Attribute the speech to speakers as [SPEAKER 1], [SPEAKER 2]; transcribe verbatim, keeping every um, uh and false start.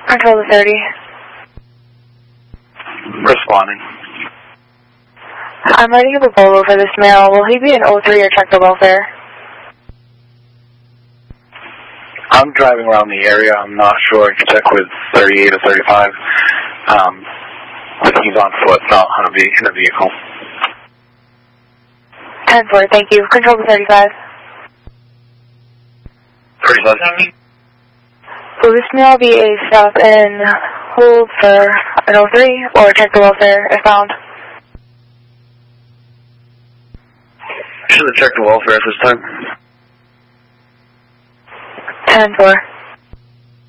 [SPEAKER 1] Control the thirty.
[SPEAKER 2] Responding.
[SPEAKER 1] I'm writing up a bolo for this male. Will he be in oh three or check the welfare?
[SPEAKER 2] I'm driving around the area. I'm not sure. I can check with thirty-eight or thirty-five. Um, I think he's on foot, not on a ve- in a vehicle.
[SPEAKER 1] ten four, thank you. Control the thirty-five.
[SPEAKER 2] thirty-five.
[SPEAKER 1] Will this male be a stop and hold for an oh three or check the welfare if found?
[SPEAKER 2] Should have checked the welfare at this time.
[SPEAKER 1] ten four.